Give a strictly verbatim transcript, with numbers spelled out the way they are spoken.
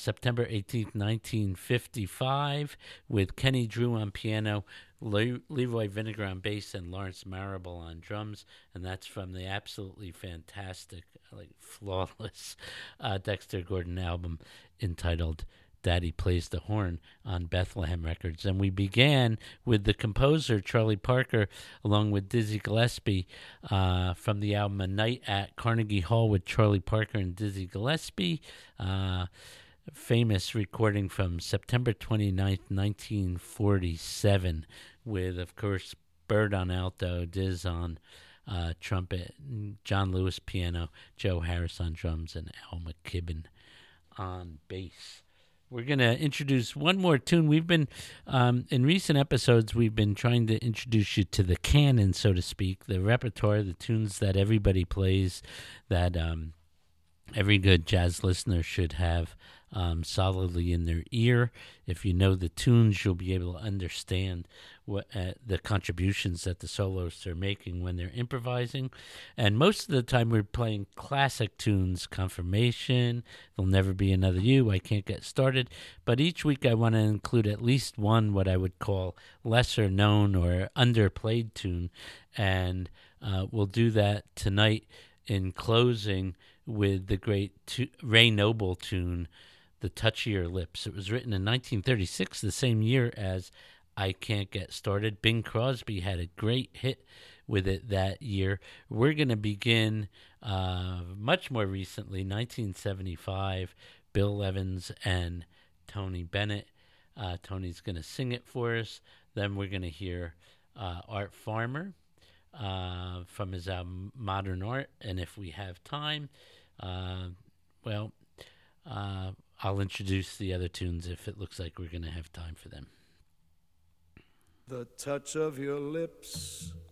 September eighteenth, nineteen fifty-five, with Kenny Drew on piano, Le- Leroy Vinegar on bass, and Lawrence Marable on drums. And that's from the absolutely fantastic, like flawless uh, Dexter Gordon album entitled Daddy Plays the Horn on Bethlehem Records. And we began with the composer, Charlie Parker, along with Dizzy Gillespie, uh, from the album A Night at Carnegie Hall with Charlie Parker and Dizzy Gillespie. Uh, famous recording from September twenty-ninth, nineteen forty-seven, with, of course, Bird on alto, Diz on uh, trumpet, John Lewis piano, Joe Harris on drums, and Al McKibben on bass. We're going to introduce one more tune. We've been, um, in recent episodes, we've been trying to introduce you to the canon, so to speak, the repertoire, the tunes that everybody plays, that um, every good jazz listener should have um, solidly in their ear. If you know the tunes, you'll be able to understand what uh, the contributions that the soloists are making when they're improvising. And most of the time we're playing classic tunes, Confirmation, There'll Never Be Another You, I Can't Get Started. But each week I want to include at least one what I would call lesser known or underplayed tune. And uh, we'll do that tonight in closing with the great tu- Ray Noble tune, The Touch of Your Lips. It was written in nineteen thirty-six, the same year as I Can't Get Started. Bing Crosby had a great hit with it that year. We're going to begin uh, much more recently, nineteen seventy-five, Bill Evans and Tony Bennett. Uh, Tony's going to sing it for us. Then we're going to hear uh, Art Farmer uh, from his album Modern Art. And if we have time, uh, well, uh, I'll introduce the other tunes if it looks like we're going to have time for them. The touch of your lips